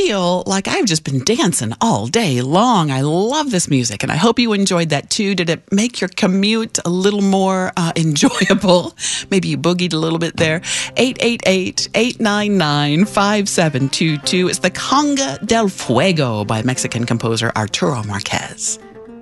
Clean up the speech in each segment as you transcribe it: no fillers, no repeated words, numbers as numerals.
feel like I've just been dancing all day long. I love this music, and I hope you enjoyed that too. Did it make your commute a little more enjoyable? Maybe you boogied a little bit there. 888-899-5722. It's the Conga del Fuego by Mexican composer Arturo Márquez.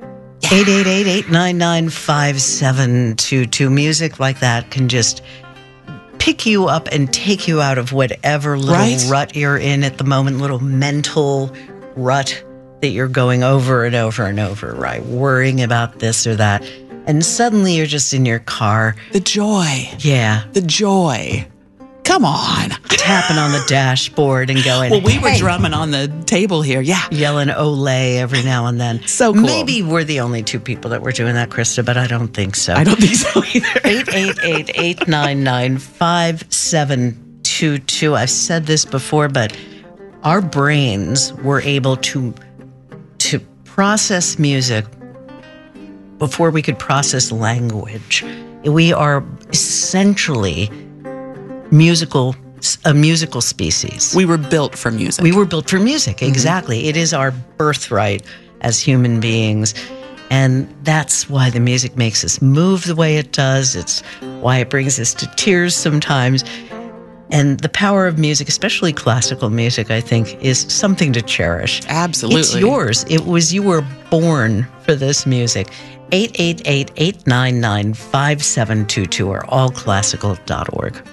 888-899-5722. Music like that can just pick you up and take you out of whatever little rut you're in at the moment, little mental rut that you're going over and over and over, right? Worrying about this or that. And suddenly you're just in your car. The joy. Yeah. The joy. Come on. Tapping on the dashboard and going, well, we were drumming on the table here. Yeah. Yelling Olay every now and then. So cool. Maybe we're the only two people that were doing that, Krista, but I don't think so. I don't think so either. 888-899-5722. I've said this before, but our brains were able to process music before we could process language. We are essentially a musical species. We were built for music. We were built for music, exactly. Mm-hmm. It is our birthright as human beings. And that's why the music makes us move the way it does. It's why it brings us to tears sometimes. And the power of music, especially classical music, I think, is something to cherish. Absolutely. It's yours. You were born for this music. 888-899-5722 or allclassical.org.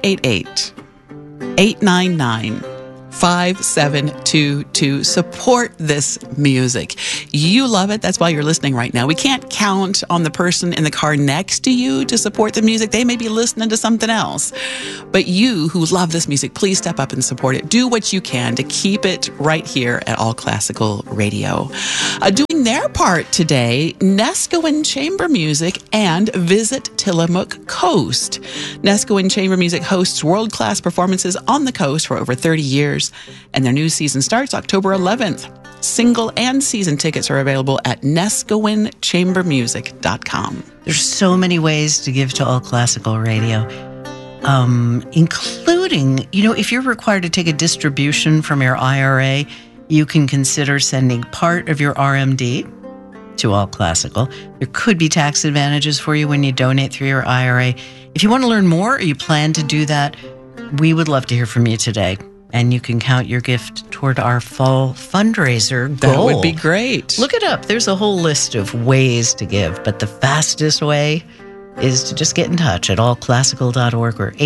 888-899-5722. Support this music. You love it. That's why you're listening right now. We can't count on the person in the car next to you to support the music. They may be listening to something else. But you who love this music, please step up and support it. Do what you can to keep it right here at All Classical Radio. Doing their part today, Neskowin Chamber Music and Visit Tillamook Coast. Neskowin Chamber Music hosts world-class performances on the coast for over 30 years, and their new season starts October 11th. Single and season tickets are available at neskowinChambermusic.com. There's so many ways to give to All Classical Radio, including, if you're required to take a distribution from your IRA, you can consider sending part of your RMD to All Classical. There could be tax advantages for you when you donate through your IRA. If you want to learn more or you plan to do that, we would love to hear from you today. And you can count your gift toward our fall fundraiser goal. That would be great. Look it up. There's a whole list of ways to give, but the fastest way is to just get in touch at allclassical.org or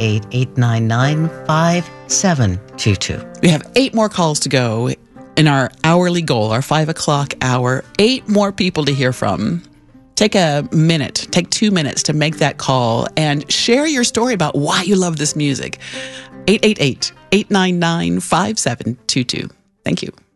888-899-5722. We have 8 more calls to go in our hourly goal, our 5 o'clock hour. 8 more people to hear from. Take a minute, take 2 minutes to make that call and share your story about why you love this music. 888-899-5722. Thank you.